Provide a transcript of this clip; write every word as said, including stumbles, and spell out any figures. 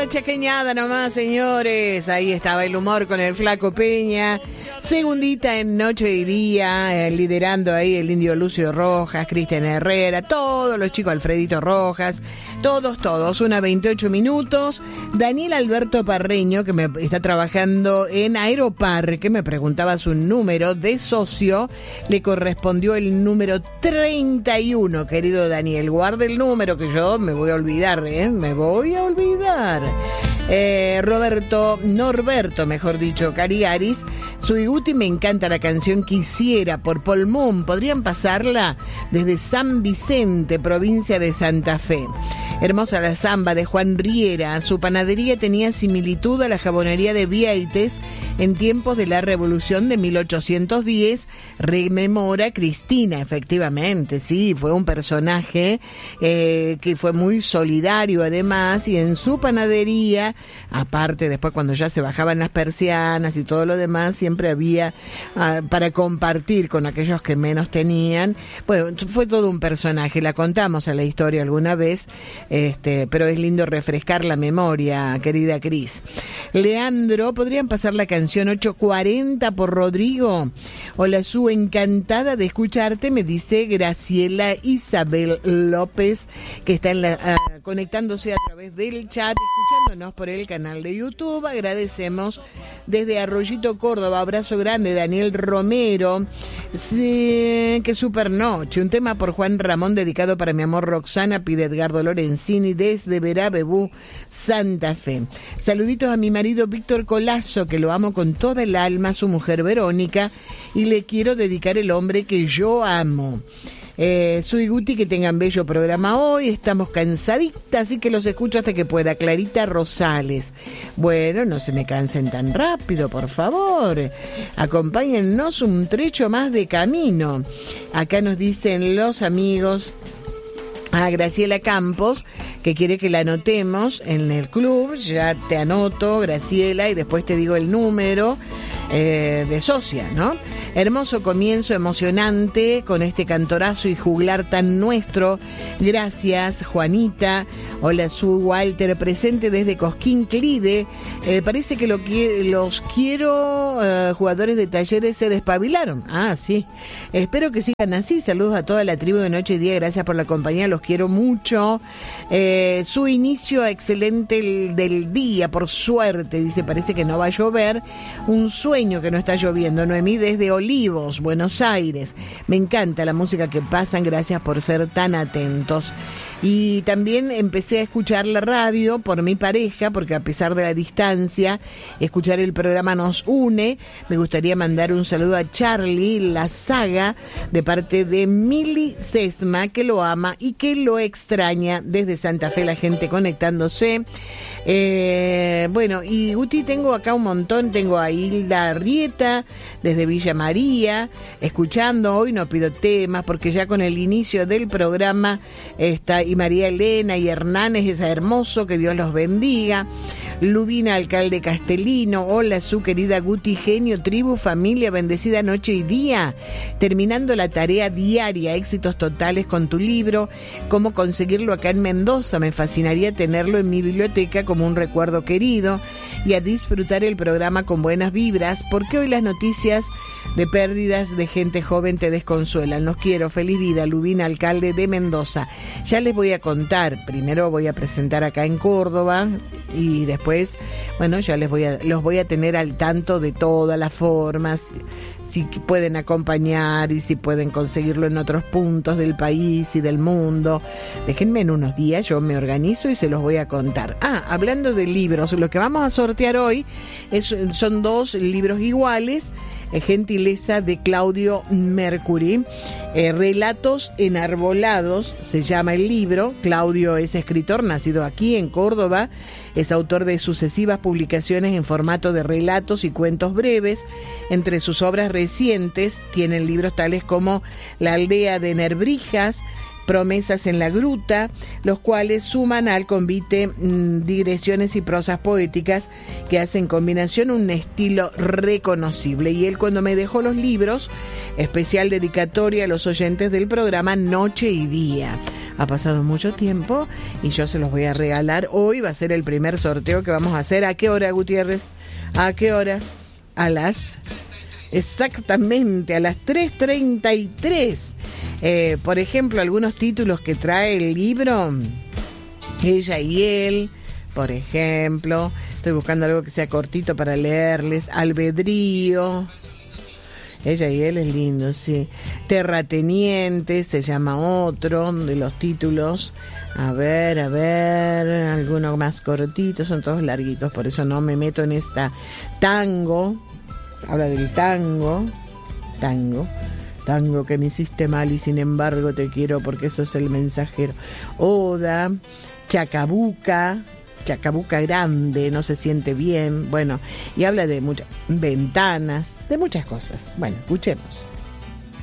Una chaqueñada nomás, señores. Ahí estaba el humor con el Flaco Peña. Segundita en Noche y Día, eh, liderando ahí el Indio Lucio Rojas, Cristian Herrera, todos los chicos, Alfredito Rojas, todos, todos, una veintiocho minutos. Daniel Alberto Parreño, que me está trabajando en Aeroparque, me preguntaba su número de socio, le correspondió el número treinta y uno, querido Daniel. Guarde el número que yo me voy a olvidar, ¿eh? Me voy a olvidar. Eh, Roberto, Norberto, mejor dicho, Carigaris, Suiguti, me encanta la canción Quisiera por Paul Moon. ¿Podrían pasarla? Desde San Vicente, provincia de Santa Fe. Hermosa la samba de Juan Riera. Su panadería tenía similitud a la jabonería de Vieites en tiempos de la Revolución de mil ochocientos diez. Rememora Cristina, efectivamente, sí, fue un personaje eh, que fue muy solidario además, y en su panadería, aparte después cuando ya se bajaban las persianas y todo lo demás, siempre había uh, para compartir con aquellos que menos tenían. Bueno, fue todo un personaje, la contamos a la historia alguna vez. Este, pero es lindo refrescar la memoria, querida Cris. Leandro, ¿podrían pasar la canción ocho cuarenta por Rodrigo? Hola, Su, encantada de escucharte, me dice Graciela Isabel López, que está en la, uh, conectándose a través del chat, escuchándonos por el canal de YouTube. Agradecemos desde Arroyito, Córdoba. Abrazo grande, Daniel Romero. Sí, qué super noche. Un tema por Juan Ramón dedicado para mi amor Roxana, pide Edgardo Lorenzini desde Verabebú, Santa Fe. Saluditos a mi marido Víctor Colazo, que lo amo con toda el alma, a su mujer Verónica, y le quiero dedicar El hombre que yo amo. Eh, soy Guti, que tengan bello programa hoy. Estamos cansaditas, así que los escucho hasta que pueda. Clarita Rosales. Bueno, no se me cansen tan rápido, por favor. Acompáñennos un trecho más de camino. Acá nos dicen los amigos a Graciela Campos, que quiere que la anotemos en el club. Ya te anoto, Graciela, y después te digo el número eh, de socia, ¿no? Hermoso comienzo, emocionante, con este cantorazo y juglar tan nuestro. Gracias, Juanita. Hola, Su Walter, presente desde Cosquín Clide. Eh, parece que, lo que los quiero eh, jugadores de Talleres se despabilaron. Ah, sí. Espero que sigan así. Saludos a toda la tribu de Noche y Día. Gracias por la compañía, los quiero mucho. Eh, su inicio excelente el, del día, por suerte. Dice, parece que no va a llover. Un sueño que no está lloviendo. Noemí desde Olivos, Buenos Aires. Me encanta la música que pasan, gracias por ser tan atentos. Y también empecé a escuchar la radio por mi pareja, porque a pesar de la distancia, escuchar el programa nos une. Me gustaría mandar un saludo a Charlie, la saga, de parte de Mili Sesma, que lo ama y que lo extraña desde Santa Fe, la gente conectándose. Eh, bueno, y Guti, tengo acá un montón. Tengo a Hilda Arrieta desde Villa María, escuchando. Hoy no pido temas porque ya con el inicio del programa está, y María Elena y Hernández, es hermoso, que Dios los bendiga. Lubina, alcalde Castellino. Hola, Su, querida Guti, genio, tribu, familia, bendecida noche y día. Terminando la tarea diaria, éxitos totales con tu libro. Cómo conseguirlo acá en Mendoza. Me fascinaría tenerlo en mi biblioteca como un recuerdo querido, y a disfrutar el programa con buenas vibras, porque hoy las noticias de pérdidas de gente joven te desconsuelan. Los quiero, feliz vida. Lubina, alcalde de Mendoza. Ya les voy a contar, primero voy a presentar acá en Córdoba, y después, bueno, ya les voy a, los voy a tener al tanto de todas las formas, si pueden acompañar y si pueden conseguirlo en otros puntos del país y del mundo. Déjenme en unos días, yo me organizo y se los voy a contar. Ah, hablando de libros, lo que vamos a sortear hoy es, son dos libros iguales, eh, gentileza de Claudio Mercury. Eh, Relatos enarbolados se llama el libro. Claudio es escritor, nacido aquí en Córdoba. Es autor de sucesivas publicaciones en formato de relatos y cuentos breves. Entre sus obras recientes tienen libros tales como La aldea de Nerbrijas, Promesas en la gruta, los cuales suman al convite mmm, digresiones y prosas poéticas que hacen combinación un estilo reconocible. Y él, cuando me dejó los libros, especial dedicatoria a los oyentes del programa Noche y Día. ha pasado mucho tiempo y yo se los voy a regalar. Hoy va a ser el primer sorteo que vamos a hacer. ¿A qué hora, Gutiérrez? ¿A qué hora? A las... Exactamente, a las tres treinta y tres. Eh, por ejemplo, algunos títulos que trae el libro, Ella y Él, por ejemplo. Estoy buscando algo que sea cortito para leerles. Albedrío. Ella y Él es lindo, sí. Terrateniente se llama otro de los títulos. A ver, a ver, algunos más cortitos, son todos larguitos, por eso no me meto en esta. Tango, habla del tango, tango, tango que me hiciste mal y sin embargo te quiero porque sos el mensajero. Oda, Chacabuca, Chacabuca grande, no se siente bien, bueno, y habla de muchas ventanas, de muchas cosas. Bueno, escuchemos.